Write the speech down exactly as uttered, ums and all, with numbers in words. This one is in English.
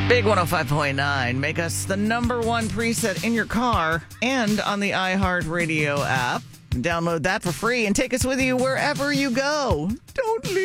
Big one oh five point nine. Make us the number one preset in your car and on the iHeartRadio app. Download that for free and take us with you wherever you go. Don't leave.